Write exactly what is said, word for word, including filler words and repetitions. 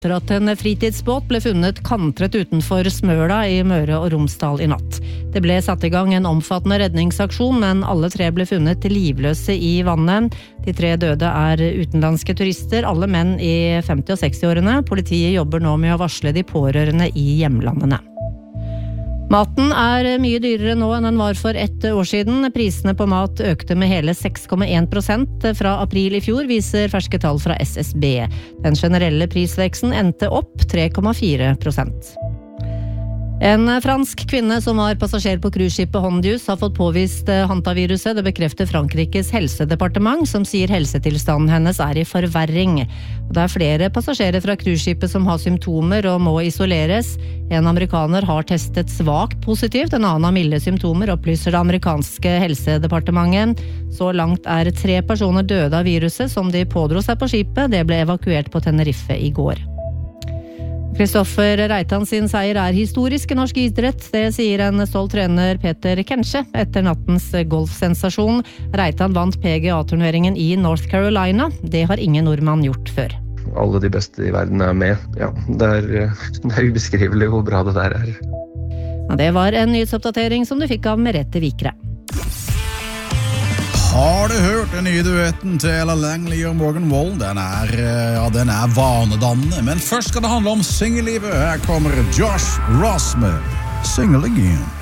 Etter at en fritidsbåt ble funnet kantret utenfor Smøla i Møre og Romsdal i natt. Det ble satt i gang en omfattende redningsaksjon, men alle tre ble funnet livløse i vannet. De tre døde er utenlandske turister, alle menn i femti- og seksti-årene. Politiet jobber nå med å varsle de pårørende i hjemlandene. Maten er mye dyrere nå enn den var for ett år siden. Prisene på mat økte med hele seks komma en prosent fra april i fjor, viser ferske tall fra S S B. Den generelle prisveksten endte opp tre komma fire prosent. En fransk kvinne som var passasjer på cruiseskipet Hondius har fått påvist hantaviruset. Det bekrefter Frankrikes helsedepartement, som sier helsetilstanden hennes er i forverring. Det er flere passasjerer fra cruiseskipet som har symptomer og må isoleres. En amerikaner har testet svakt positivt, en annen har milde symptomer, opplyser det amerikanske helsedepartementet. Så langt er tre personer døde av viruset som de pådro seg på skipet. Det ble evakuert på Tenerife i går. Kristoffer Reitan sin seier er historisk i norsk idrett, det sier en stolt trener Peter Kensche etter nattens golfsensasjon. Reitan vant P G A-turneringen i North Carolina. Det har ingen nordmann gjort før. Alle de beste i verden er med. Ja, det er, det er ubeskrivelig hvor bra det der er. Ja, det var en nyhetsoppdatering som du fikk av Merete Vikre. Har du hørt den nye duetten til Ella Langley og Morgan Wallen? Den er, ja, den er vanedannende, men først skal det handle om singellivet. Her kommer Josh Ross med Single Again.